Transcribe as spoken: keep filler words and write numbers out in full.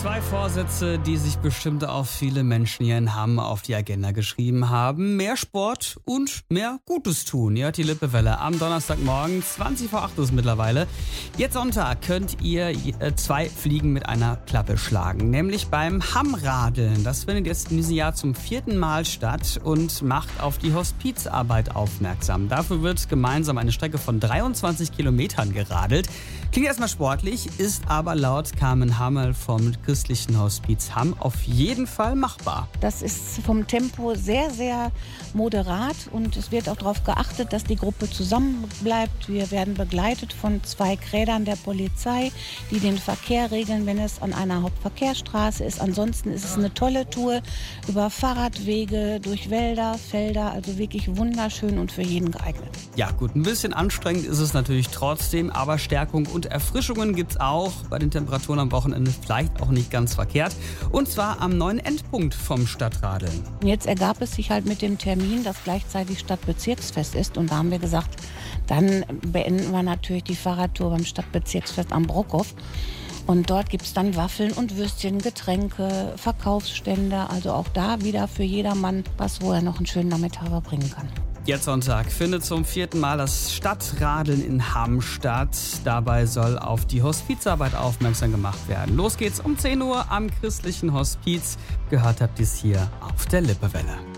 Zwei Vorsätze, die sich bestimmt auch viele Menschen hier in Hamm auf die Agenda geschrieben haben. Mehr Sport und mehr Gutes tun. Ihr hört die Lippewelle am Donnerstagmorgen, zwanzig vor acht ist mittlerweile. Jetzt Sonntag könnt ihr zwei Fliegen mit einer Klappe schlagen. Nämlich beim Hammradeln. Das findet jetzt in diesem Jahr zum vierten Mal statt und macht auf die Hospizarbeit aufmerksam. Dafür wird gemeinsam eine Strecke von dreiundzwanzig Kilometern geradelt. Klingt erstmal sportlich, ist aber laut Carmen Hammerl vom christlichen Hospiz Hamm auf jeden Fall machbar. Das ist vom Tempo sehr, sehr moderat und es wird auch darauf geachtet, dass die Gruppe zusammenbleibt. Wir werden begleitet von zwei Krädern der Polizei, die den Verkehr regeln, wenn es an einer Hauptverkehrsstraße ist. Ansonsten ist es eine tolle Tour über Fahrradwege, durch Wälder, Felder, also wirklich wunderschön und für jeden geeignet. Ja gut, ein bisschen anstrengend ist es natürlich trotzdem, aber Stärkung und Erfrischungen gibt's auch bei den Temperaturen am Wochenende, vielleicht auch nicht ganz verkehrt. Und zwar am neuen Endpunkt vom Stadtradeln. Jetzt ergab es sich halt mit dem Termin, dass gleichzeitig Stadtbezirksfest ist. Und da haben wir gesagt, dann beenden wir natürlich die Fahrradtour beim Stadtbezirksfest am Brockhof. Und dort gibt es dann Waffeln und Würstchen, Getränke, Verkaufsstände. Also auch da wieder für jedermann was, wo er noch einen schönen Nachmittag verbringen kann. Jetzt Sonntag findet zum vierten Mal das Stadtradeln in Hamm statt. Dabei soll auf die Hospizarbeit aufmerksam gemacht werden. Los geht's um zehn Uhr am christlichen Hospiz. Gehört habt ihr es hier auf der Lippewelle.